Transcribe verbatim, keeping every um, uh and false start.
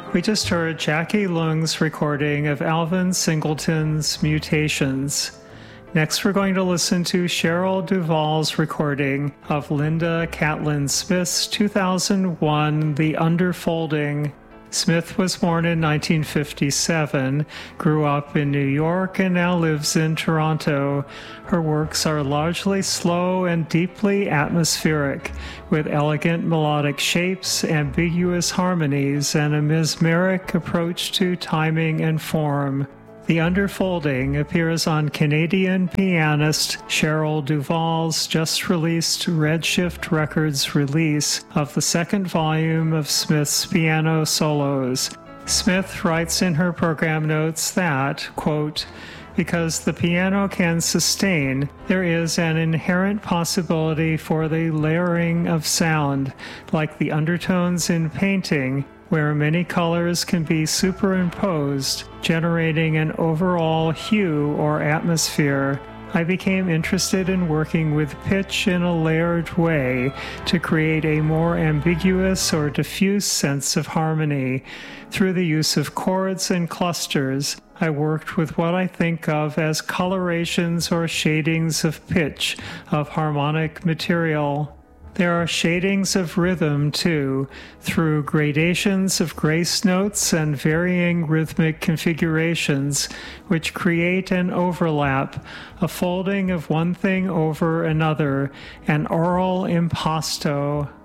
We just heard Jackie Lung's recording of Alvin Singleton's Mutations. Next, we're going to listen to Cheryl Duvall's recording of Linda Catlin Smith's two thousand one The Underfolding. Smith was born in nineteen fifty-seven, grew up in New York, and now lives in Toronto. Her works are largely slow and deeply atmospheric, with elegant melodic shapes, ambiguous harmonies, and a mesmeric approach to timing and form. The Underfolding appears on Canadian pianist Cheryl Duvall's just-released Redshift Records release of the second volume of Smith's piano solos. Smith writes in her program notes that, quote, because the piano can sustain, there is an inherent possibility for the layering of sound, like the undertones in painting, where many colors can be superimposed, generating an overall hue or atmosphere. I became interested in working with pitch in a layered way to create a more ambiguous or diffuse sense of harmony. Through the use of chords and clusters, I worked with what I think of as colorations or shadings of pitch of harmonic material. There are shadings of rhythm, too, through gradations of grace notes and varying rhythmic configurations, which create an overlap, a folding of one thing over another, an aural impasto.